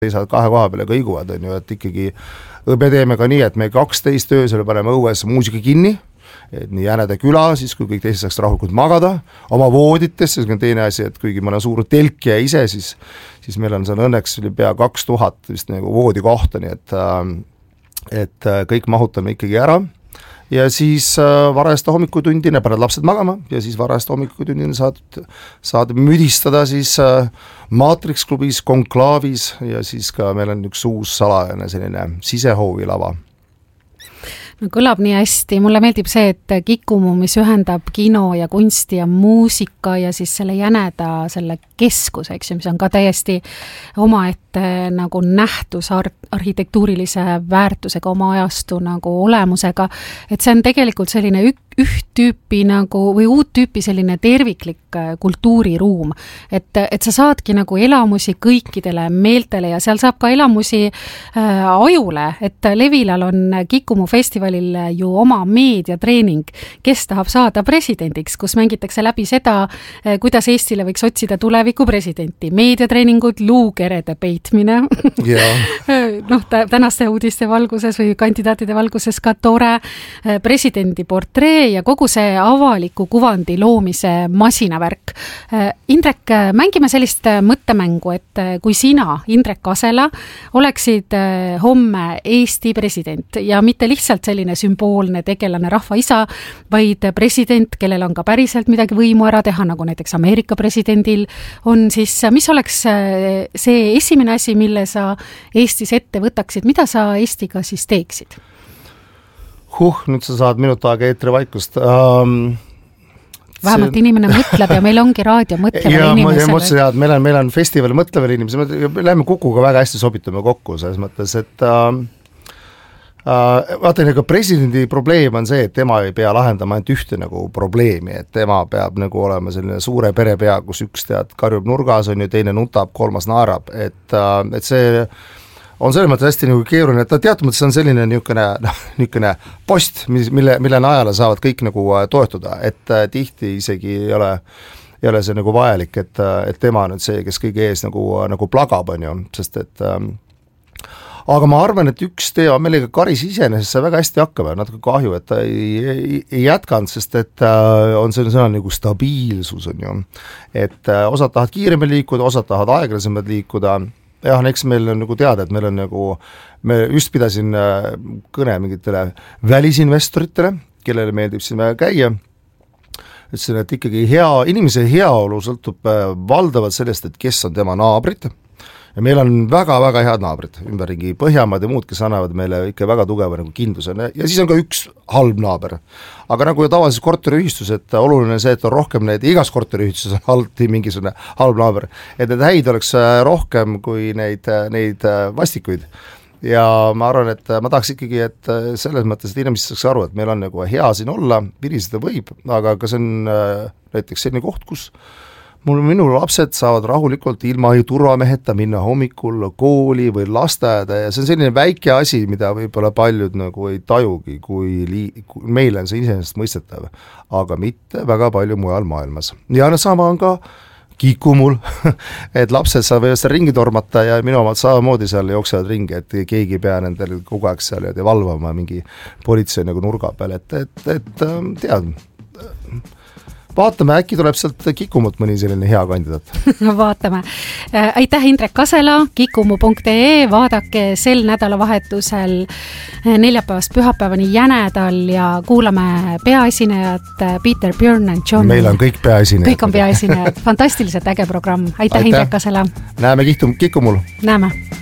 seisavad kahe koha peale kõiguvad, on ju, et ikkagi me teeme ka nii, et me 12 öösel paneme õues muusika kinni, et nii Jänede küla, siis kui kõik teised saaks rahulikult magada oma voodites, siis on teine asi, et kuigi ma olen suur telkija ise, siis meil on seal õnneks pea 2000 vist nagu voodikohta, nii et kõik mahutame ikkagi ära ja siis varajasta hommikutundine paned lapsed magama ja siis varajasta hommikutundine saad müdistada siis Matrix klubis, Konklaavis ja siis ka meil on üks uus salajane selline sisehoovilava. No, kõlab nii hästi, mulle meeldib see, et Kikumu, mis ühendab kino ja kunsti ja muusika ja siis selle Jäneda selle keskus, eks ju, mis on ka täiesti omaette nagu nähtus arhitektuurilise väärtusega oma ajastu nagu olemusega, et see on tegelikult selline üht tüüpi nagu või uut tüüpi selline terviklik kultuuriruum, et sa saadki nagu elamusi kõikidele meeltele ja seal saab ka elamusi ajule, et Levilal on Kikumu festivalil ju oma meediatreening, kes tahab saada presidendiks, kus mängitakse läbi seda, kuidas Eestile võiks otsida tuleviku presidenti, meediatreeningud, luukerede peitmine noh, tänaste uudiste valguses või kandidaatide valguses ka tore presidendi portree ja kogu see avaliku kuvandi loomise masinavärk. Indrek, mängime sellist mõttemängu, et kui sina, Indrek Asela, oleksid homme Eesti president ja mitte lihtsalt selline sümboolne tegelane rahvaisa, vaid president, kellel on ka päriselt midagi võimu ära teha, nagu näiteks Ameerika presidendil on, siis mis oleks see esimene asi, mille sa Eestis ette võtaksid, mida sa Eestiga siis teeksid? Nüüd sa saad minut aega eetrivaikust. Vähemalt inimene mõtleb ja meil ongi raadio mõtlevale inimesele. Meil on festival mõtlevale inimesele, me läheme Kukuga väga hästi sobitume kokku selles mõttes, et vaata, presidendi probleem on see, et tema ei pea lahendama ainult ühte nagu probleemi, et tema peab nagu olema selline suure perepea, kus üks karjub nurgas, on ju, teine nutab, kolmas naerab, et see on selles mõttes hästi nagu keeruline, et ta teatud mõttes on selline niisugune post, mille najale saavad kõik nagu toetuda, et tihti isegi ei ole see nagu vajalik, et tema on nüüd see, kes kõige ees nagu plagab, on ju, sest et aga ma arvan, et üks tee on meile Karis iseenesest see väga hästi hakkab, natuke kahju, et ta ei jätkanud, sest et on selline sõna nagu stabiilsus, on ju, et osad tahavad kiiremini liikuda, osad tahavad aeglasemalt liikuda. Jah, eks meil on nagu teada, et meil on nagu, me just pidasin kõne mingitele välisinvestoritele, kellele meeldib siin käia, ütlesin, et ikkagi inimese heaolu sõltub valdavalt sellest, et kes on tema naabrid, ja meil on väga-väga head naabrid, ümberringi Põhjamaad ja muud, kes annavad meile ikka väga tugeva nagu kindluse, ja siis on ka üks halb naaber. Aga nagu tavalises korteriühistus, et oluline see, et on rohkem neid, igas korteriühistuses on alati mingisugune halb naaber, et need häid oleks rohkem kui neid vastikuid. Ja ma arvan, et ma tahaks ikkagi, et selles mõttes, et inimesed saaks aru, et meil on nagu hea siin olla, viriseda võib, aga ka see on näiteks selline koht, kus minu lapsed saavad rahulikult ilma turvameheta minna hommikul kooli või lasteaeda ja see on selline väike asi, mida võib-olla paljud nagu ei tajugi, kui meile on see iseenesest mõistetav, aga mitte väga palju mujal maailmas. Ja sama on ka Kikumul, et lapsed võivad seal ringi tormata ja minu omad samamoodi seal jooksevad ringi, et keegi ei pea nendel kogu aeg seal ja valvama mingi politsei nagu nurga peal, et tead, vaatame, äkki tuleb sealt Kikumut mõni selline hea kandidaat. Vaatame. Aitäh Indrek Kasela, kikumu.ee, vaadake sel nädalavahetusel neljapäevast pühapäevani Jänedal ja kuulame peaesinejad Peter, Björn ja John. Meil on kõik peaesinejad. Kõik on peaesinejad. Fantastiliselt äge programm. Aitäh Indrek Kasela. Näeme Kikumul. Näeme.